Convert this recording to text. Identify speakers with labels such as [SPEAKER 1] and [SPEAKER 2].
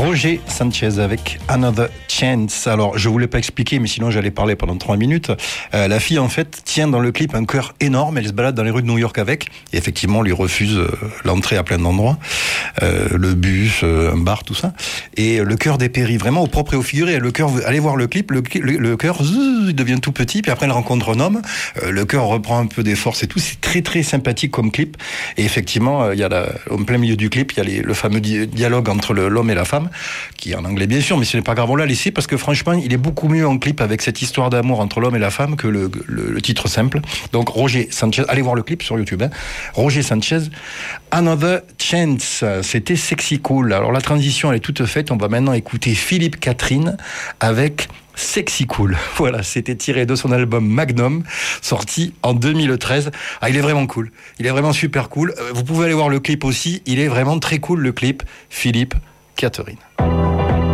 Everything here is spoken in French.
[SPEAKER 1] Roger Sanchez avec Another Chance. Alors, je voulais pas expliquer, mais sinon j'allais parler pendant 3 minutes. La fille, en fait, tient dans le clip un cœur énorme. Elle se balade dans les rues de New York avec. Et effectivement, on lui refuse l'entrée à plein d'endroits. Le bus, un bar, tout ça. Et le cœur dépérit vraiment au propre et au figuré. Le cœur, allez voir le clip, le cœur il devient tout petit. Puis après, elle rencontre un homme. Le cœur reprend un peu des forces et tout. C'est très, très sympathique comme clip. Et effectivement, il y a au plein milieu du clip, il y a le fameux dialogue entre l'homme et la femme, qui est en anglais bien sûr, mais ce n'est pas grave, on l'a laissé parce que franchement, il est beaucoup mieux en clip avec cette histoire d'amour entre l'homme et la femme que le titre simple. Donc Roger Sanchez, allez voir le clip sur YouTube, hein. Roger Sanchez, Another Chance, c'était Sexy Cool. Alors la transition, elle est toute faite, on va maintenant écouter Philippe Catherine avec Sexy Cool. Voilà, c'était tiré de son album Magnum, sorti en 2013. Ah, il est vraiment cool. Il est vraiment super cool. Vous pouvez aller voir le clip aussi. Il est vraiment très cool, le clip. Philippe Catherine.